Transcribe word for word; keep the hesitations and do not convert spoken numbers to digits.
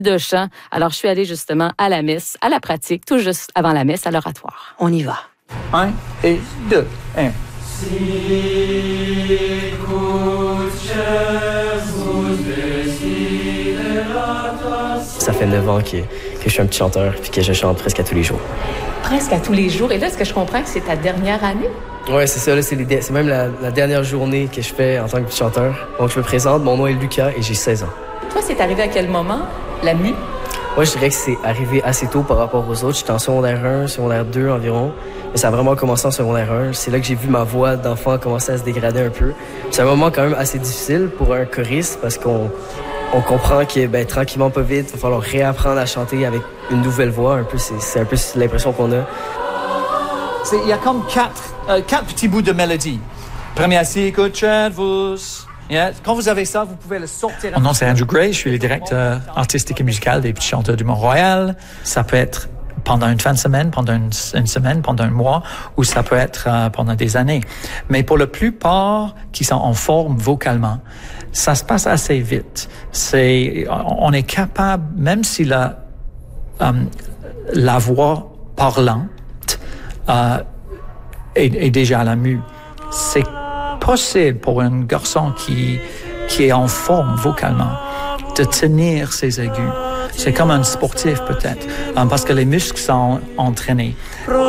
de chant. Alors, je suis allée justement à la messe, à la pratique, tout juste avant la messe, à l'oratoire. On y va. Un et deux. Un. Ça fait neuf ans que, que je suis un petit chanteur puis que je chante presque à tous les jours. Presque à tous les jours. Et là, est-ce que je comprends que c'est ta dernière année? Ouais, c'est ça. Là, c'est, les, c'est même la, la dernière journée que je fais en tant que petit chanteur. Donc, je me présente. Mon nom est Lucas et j'ai seize ans. Toi, c'est arrivé à quel moment, la mue? Moi, je dirais que c'est arrivé assez tôt par rapport aux autres. J'étais en secondaire un, secondaire deux environ. Mais ça a vraiment commencé en secondaire un. C'est là que j'ai vu ma voix d'enfant commencer à se dégrader un peu. C'est un moment quand même assez difficile pour un choriste parce qu'on on comprend que ben, tranquillement, pas vite, il va falloir réapprendre à chanter avec une nouvelle voix. Un peu, c'est, c'est un peu l'impression qu'on a. C'est, il y a comme quatre, euh, quatre petits bouts de mélodie. Premier, si écoutez-vous. Yeah. Quand vous avez ça, vous pouvez le sortir. Mon nom, c'est Andrew Gray. Je suis le directeur artistique et musical des Petits Chanteurs du Mont-Royal. Ça peut être pendant une fin de semaine, pendant une, une semaine, pendant un mois, ou ça peut être euh, pendant des années. Mais pour la plupart qui sont en forme vocalement, ça se passe assez vite. C'est, on est capable, même si la, euh, la voix parlante euh, est, est déjà à la mue, c'est possible pour un garçon qui, qui est en forme vocalement de tenir ses aigus. C'est comme un sportif peut-être, parce que les muscles sont entraînés.